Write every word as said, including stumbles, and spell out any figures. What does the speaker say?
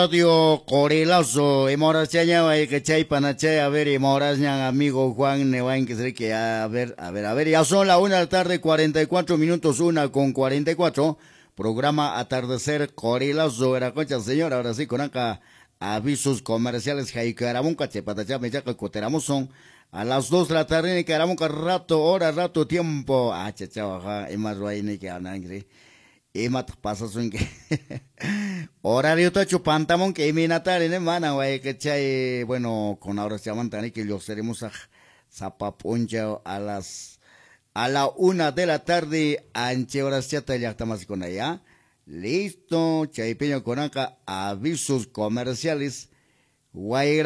Radio Corilazo, Emoras Chaya, que chay panachay, a ver, Emoras, amigo Juan Nevain, que se que a ver, a ver, a ver, ya son la una de la tarde, cuarenta y cuatro minutos, una con cuarenta y cuatro, programa Atardecer Corilazo, era concha señor, ahora sí, con acá avisos comerciales, Jaicaramunca, Chepatachá, Mechaca, Coteramos son a las dos de la tarde, ni Caramunca, rato, hora, rato, tiempo, ah, chachao, ajá, Emas Ruay, que anangre. Imat pasas un que horario tacho pantamón que mi natal en mana güey que chay bueno con ahora se llaman tan que lo seremos a zapaponcha a las a la una de la tarde anche horas chata ya estamos con allá listo chay peño con acá avisos comerciales guay